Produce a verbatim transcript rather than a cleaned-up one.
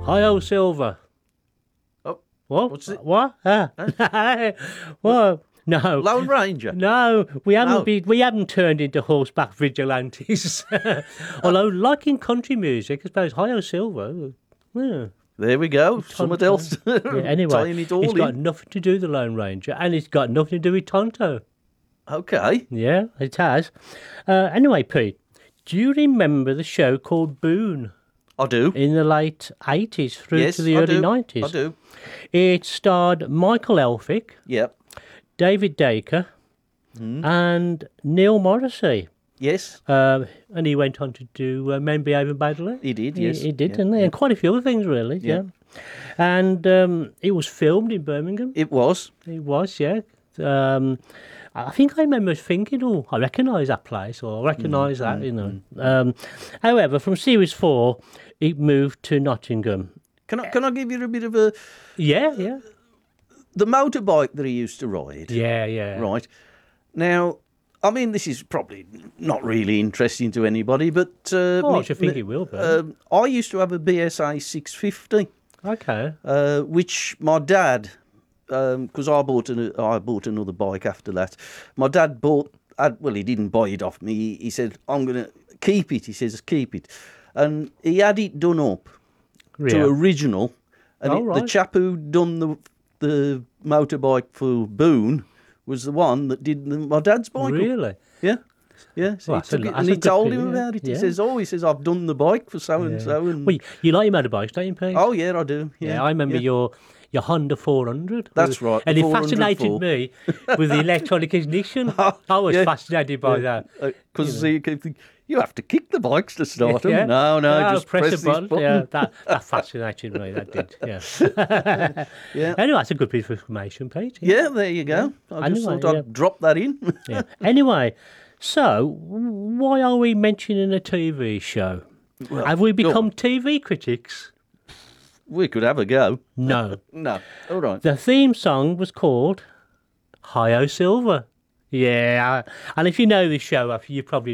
Hi-Ho Silver. Oh, What? what's it? What? Ah. What? No. Lone Ranger. No, we haven't No. been, we haven't turned into horseback vigilantes. Although, like in country music, I suppose Hi-Ho Silver. Yeah. There we go. Something else. Yeah, anyway, Tying it all it's got in. nothing to do with the Lone Ranger, and it's got nothing to do with Tonto. Okay. Yeah, it has. Uh, anyway, Pete, do you remember the show called Boone I do. in the late eighties through Yes, to the I early do. nineties? I do. It starred Michael Elphick, Yep. David Dacre, Hmm. and Neil Morrissey. Yes, Uh, and he went on to do uh, Men Behaving Badly. he did. He, Yes, he did, Yeah. didn't he? And quite a few other things, really. Yeah. And um, it was filmed in Birmingham. It was. It was, yeah. Um, I think I remember thinking, oh, I recognise that place, or I recognise Mm, that, you know. Um, however, from series four, it moved to Nottingham. Can I can I give you a bit of a Yeah, yeah. the motorbike that he used to ride? Yeah, yeah. Right. Now, I mean, this is probably not really interesting to anybody, but uh, Oh, I me- should think me- it will be. Um, I used to have a B S A six fifty, Okay. uh, which my dad, because I bought an, I bought another bike after that. My dad bought. Had, well, he didn't buy it off me. He, he said, "I'm going to keep it." He says, "Keep it," and he had it done up to Yeah. original. And Oh, it, the right. chap who done the the motorbike for Boone was the one that did the, my dad's bike. up. Really? Yeah. Yeah, so Well, he that's a- took it, that's and a he good told thing, him yeah. about it. He Yeah. says, "Oh, he says I've done the bike for so and so." And Well, you, you like your motorbikes, don't you, Pete? oh yeah, I do. Yeah, Yeah, I remember yeah. your your Honda four hundred. That's right, And the it four hundred fascinated four. me with the electronic ignition. I was yeah. fascinated by that. Because you, think, you have to kick the bikes to start them. Yeah. No, no, Oh, just press, press, a button. this button. Yeah, that, that fascinated me. That did. Yeah. Yeah. Anyway, that's a good piece of information, Pete. Yeah, there you go. I just Anyway, thought yeah. I'd drop that in. Yeah. Anyway, so why are we mentioning a T V show? Well, Have we go become on. T V critics? We could have a go. No. No, all right. The theme song was called Hi-Ho Silver. Yeah, and if you know this show, you probably